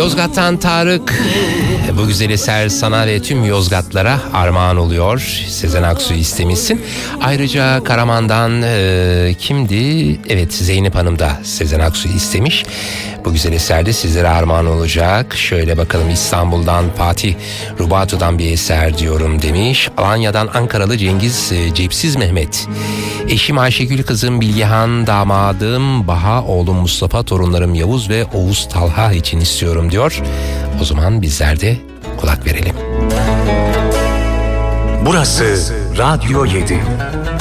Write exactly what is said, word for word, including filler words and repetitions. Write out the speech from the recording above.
Yozgat'tan Tarık. Bu güzel eser sana ve tüm Yozgatlara armağan oluyor. Sezen Aksu istemişsin. Ayrıca Karaman'dan e, kimdi? Evet, Zeynep Hanım da Sezen Aksu istemiş. Bu güzel eser de sizlere armağan olacak. Şöyle bakalım, İstanbul'dan Fatih Rubatu'dan bir eser diyorum demiş. Alanya'dan Ankaralı Cengiz e, Cepsiz Mehmet. Eşim Ayşegül, kızım Bilgehan, damadım Baha, oğlum Mustafa, torunlarım Yavuz ve Oğuz Talha için istiyorum diyor. O zaman bizler de kulak verelim. Burası Radyo yedi.